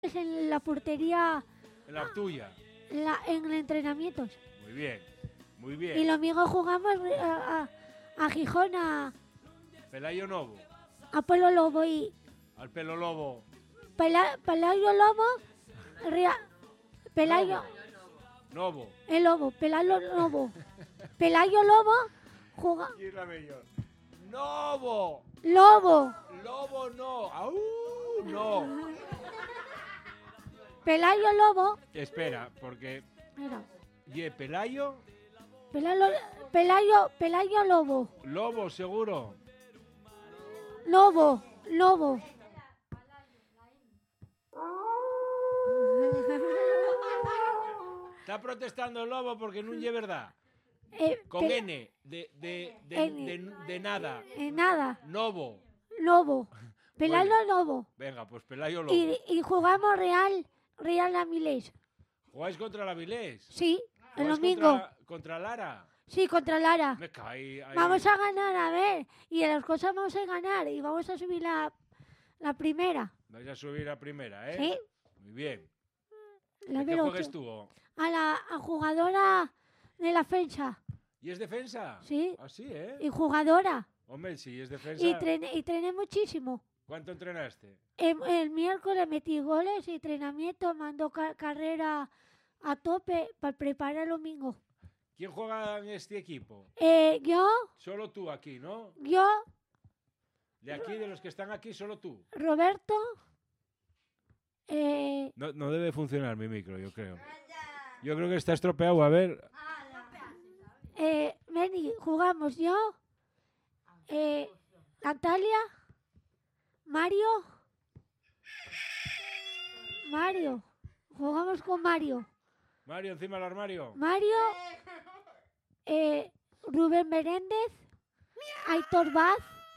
en la portería, En la tuya. en entrenamientos. Muy bien, muy Y bien. lo mismo jugamos a Gijón, Pelayo Novo. a Pueblo Lobo y Al pelo lobo. Pelayo Lobo, Pelayo, Novo. el Lobo, Pelayo Lobo. Pelayo Lobo, ¿Quién es la mejor? Novo. Lobo, Lobo no. ¡Au! No. Pelayo Lobo, Espera, porque... mira, Pelayo. Pelayo Lobo, Lobo, seguro. Lobo. Está protestando el lobo porque no es verdad. Con N, de nada. Nada, Novo. Lobo, Pelayo Bueno. Lobo. Venga, pues Pelayo Lobo. Y jugamos Real Avilés. ¿Jugáis contra la Vilés? Sí, el ¿Jugáis domingo. contra Lara? Sí, contra Lara. Me caí ahí. Vamos a ganar, a ver. Y en las cosas vamos a ganar. Y vamos a subir la primera. Vais a subir a primera, ¿eh? Sí. Muy bien. La ¿De qué número juegues 8. tú? A la jugadora de la defensa. ¿Y es defensa? Sí. Así, ¿eh? Y jugadora. Hombre, si es defensa... Y trené muchísimo. ¿Cuánto entrenaste? El miércoles metí goles y entrenamiento. Mando carrera a tope para preparar el domingo. ¿Quién juega en este equipo? Yo, Solo tú aquí, ¿no? De aquí, de los que están aquí, solo tú. Roberto, No debe funcionar mi micro, yo creo. Yo creo que está estropeado, a ver. Meni, jugamos yo, Natalia, Mario, jugamos con Mario, Encima del armario. Rubén Meréndez, Aitor Vaz,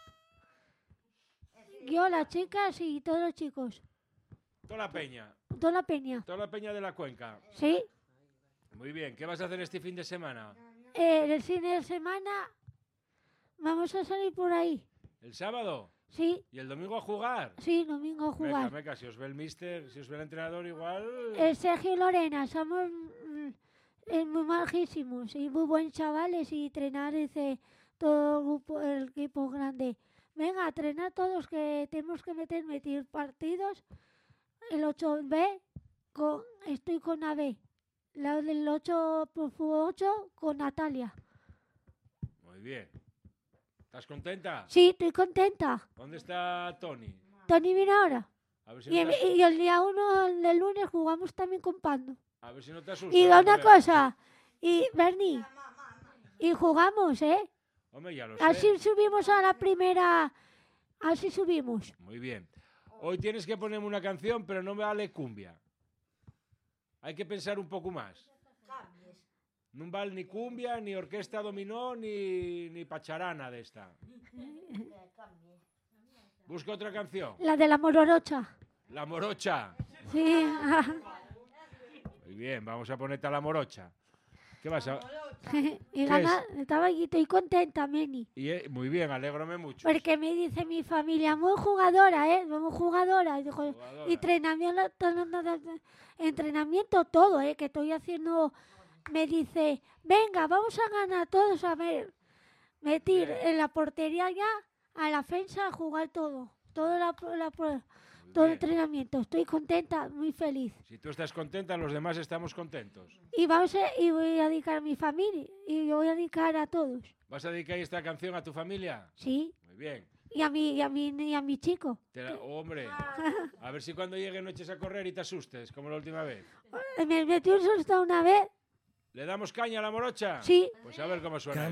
yo, las chicas y todos los chicos, Toda la peña. toda la peña, Toda la peña de la cuenca. ¿sí? Muy bien. ¿Qué vas a hacer este fin de semana? El fin de semana vamos a salir por ahí, ¿El sábado? ¿sí? ¿Y el domingo a jugar? Sí, domingo a jugar. Meca, si os ve el mister, si os ve el entrenador igual... Sergio y Lorena, somos muy majísimos y muy buenos chavales y entrenar dice todo el equipo grande. Venga, a entrenar todos que tenemos que meter partidos. El 8B, estoy con AB. La del 8x8 con Natalia. Muy bien. ¿Estás contenta? Sí, estoy contenta. ¿Dónde está Tony? Tony viene ahora. A ver si Y, no te, y el día 1 del lunes jugamos también con Pando. a ver si no te asustas. Y una hombre. cosa, y Bernie, y jugamos, ¿eh? Hombre, ya lo sé. Así subimos a la primera, así subimos. Muy bien. Hoy tienes que ponerme una canción, pero no me vale cumbia. Hay que pensar un poco más. No vale ni cumbia, ni orquesta dominó, ni pacharana de esta. Busca otra canción. La de la Mororocha. La morocha. Sí. Muy bien, vamos a ponerte a la morocha. ¿Qué vas a...? Y ¿Qué estaba aquí, estoy contenta, Meni. Muy bien, alégrame mucho. Porque me dice mi familia, muy jugadora, ¿eh? Muy jugadora. Y, dijo, Jugadora. y entrenamiento todo, ¿eh? Que estoy haciendo... Me dice, venga, vamos a ganar todos a ver. Metir Bien. en la portería ya, a la defensa, a jugar todo. Todo Muy todo el bien. entrenamiento. Estoy contenta, muy feliz. Si tú estás contenta, los demás estamos contentos. Y voy a dedicar a mi familia. Y yo voy a dedicar a todos. ¿Vas a dedicar esta canción a tu familia? Sí. Muy bien. Y a mi chico. Hombre, a ver si cuando llegue no eches a correr y te asustes, como la última vez. Me metió un susto una vez. ¿Le damos caña a la morocha? Sí. Pues a ver cómo suena.